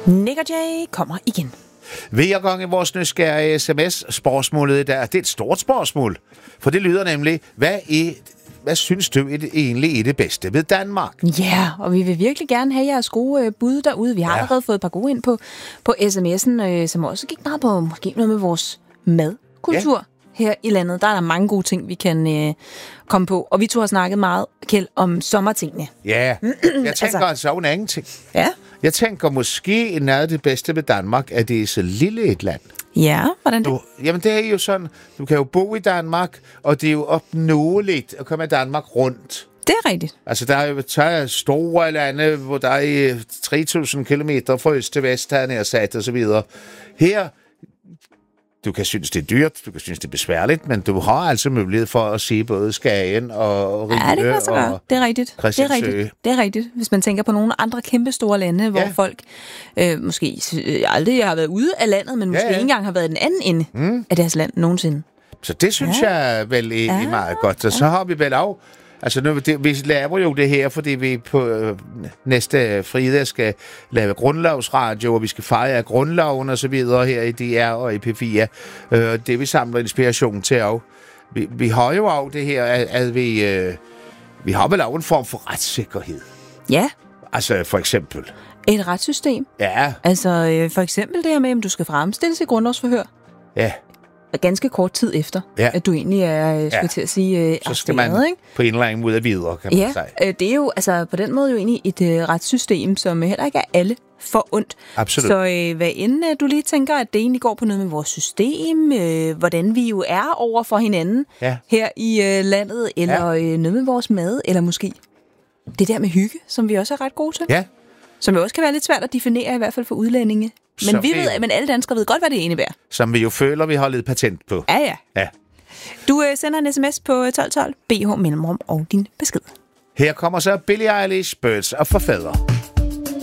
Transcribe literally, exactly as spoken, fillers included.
Nick og Jay kommer igen. Ved jeg gang i vores nysgerrige sms-spørgsmålet i dag. Det er et stort spørgsmål, for det lyder nemlig, hvad, er, hvad synes du er det, egentlig er det bedste ved Danmark? Ja, yeah, og vi vil virkelig gerne have jeres gode øh, bud derude. Vi har ja. allerede fået et par gode ind på, på sms'en, øh, som også gik meget på måske noget med vores madkultur. Ja. Her i landet, der er der mange gode ting, vi kan øh, komme på. Og vi to har snakket meget, Kjeld, om sommertingene. Ja, jeg tænker altså, altså en anden ting. Ja? Jeg tænker måske, noget af det bedste ved Danmark, at det er så lille et land. Ja, hvordan det? Du, jamen det er jo sådan, du kan jo bo i Danmark, og det er jo opnåeligt at komme i Danmark rundt. Det er rigtigt. Altså, der er jo taget store lande, hvor der er tre tusind kilometer fra øst til vest, her nedsat og så videre. Her, du kan synes, det er dyrt, du kan synes, det er besværligt, men du har altså mulighed for at se både Skagen og Ribe ja, det kan så og det er rigtigt. Det er rigtigt. Det er rigtigt. Hvis man tænker på nogle andre kæmpe store lande, hvor ja. folk øh, måske aldrig har været ude af landet, men måske ja, ja. ikke engang har været i den anden ende mm. af deres land nogensinde. Så det synes ja. jeg vel er, ja. er meget godt. Og så har vi vel af... Altså, nu, det, vi laver jo det her, fordi vi på øh, næste fredag skal lave grundlovsradio, og vi skal fejre grundloven og så videre her i D R og i P fire. Øh, det vi samler inspiration til af. Vi, vi har jo af det her, at, at vi, øh, vi har vel af en form for retssikkerhed. Ja. Altså, for eksempel. Et retssystem. Ja. Altså, øh, for eksempel det her med, om du skal fremstilles i grundlovsforhør. Ja. Ganske kort tid efter, ja. at du egentlig er, skal ja. til at sige, øh, så skal man ikke? På en eller anden måde videre, kan man ja, sige. Ja, det er jo altså på den måde jo egentlig et øh, retssystem, som heller ikke er alle for ondt. Absolut. Så øh, hvad end øh, du lige tænker, at det egentlig går på noget med vores system, øh, hvordan vi jo er over for hinanden ja. her i øh, landet, eller ja. øh, noget med vores mad, eller måske det der med hygge, som vi også er ret gode til. Ja. Som jo også kan være lidt svært at definere, i hvert fald for udlændinge. Men som vi ved, men alle danskere ved godt, hvad det indebærer. Som vi jo føler, vi har lidt patent på. Ja, ja. ja. Du øh, sender en sms på tolv tolv, B H mellemrum og din besked. Her kommer så Billie Eilish, Birds of a Feather.